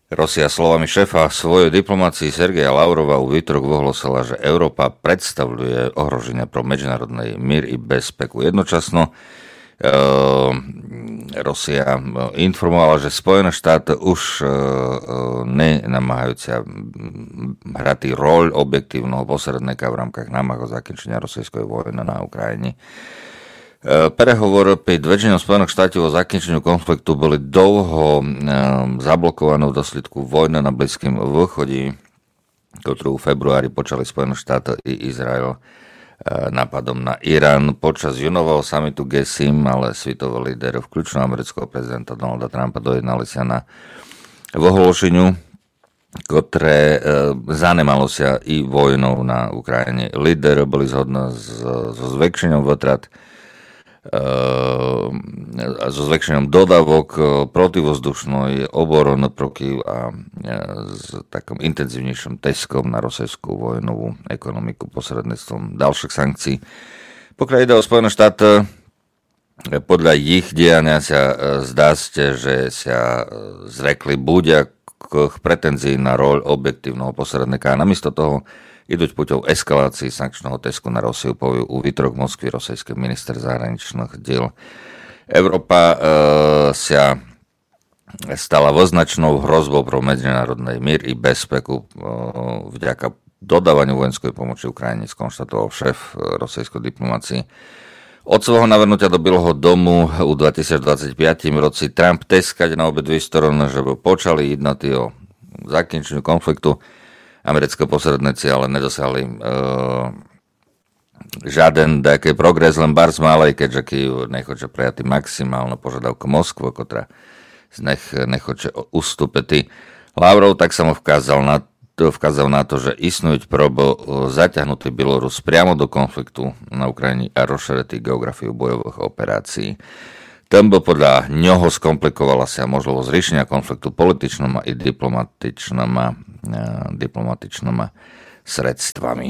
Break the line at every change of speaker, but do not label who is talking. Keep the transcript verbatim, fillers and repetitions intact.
Rusia slovami šéfa svojej diplomácii Sergeja Lavrova u výtorok vyhlásila, že Európa predstavuje ohroženie pro medzinárodný mír i bezpeku. Jednočasno e, Rusia informovala, že Spojené štáty už e, nenamáhajúci hrať roľ objektívneho posredníka v rámkach námah o zakončenia rosyjskej vojny na Ukrajine. Prehovor pri väčšinou Spojených štátov o zakončeniu konfliktu boli dlho zablokované v dôsledku vojny na Blízkym východe, ktorú v februári počali Spojené štáty i Izrael nápadom na Irán. Počas júnového samitu G sedem, ale svetoví líderi, vključno amerického prezidenta Donalda Trumpa, dojednali sa na vyhláseniu, ktoré zanemalo sa i vojnou na Ukrajine. Líderi boli zhodní so zväčšením vetrat, so zväčšením dodávok protivzdušnej obrany proti a s takom intenzívnejším testom na rosyjskú vojnovú ekonomiku posredníctvom ďalších sankcií. Pokiaľ ide o Spojené štáty, podľa ich diania sa zdá, že sa zrekli buď k pretenzii na roľ objektívneho posredníka a namiesto toho idúť puťou eskalácii sankčného tesku na Rusiu, povie u výtrok Moskvy rosijský minister zahraničných diel. Európa e, sa stala voznačnou hrozbou pro medzinárodný mír i bezpeku e, vďaka dodávaniu vojenskej pomoci Ukrajine, skonštatoval šéf rosijskej diplomácie. Od svojho navrhnutia do Bieleho domu u dvetisícdvadsaťpäť roci Trump teskať na obidve strany, že by počali jednať o zakončeniu konfliktu. Americké posredníci ale nedosiahli e, žiaden taký progres, len bars malej, keďže Kyjev nechoče prijati maximálnu požiadavku Moskvu, ktorá nech, nechoče ustúpiť. Lavrov tak sa mu vkázal na, vkázal na to, že istnúť probo zaťahnutý Bielorus priamo do konfliktu na Ukrajine a rozšíriť geografiu bojových operácií. Tam by podľa ňoho skomplikovala sa možnosť riešenia konfliktu političnými i diplomatičnými, diplomatičnými sredstvami.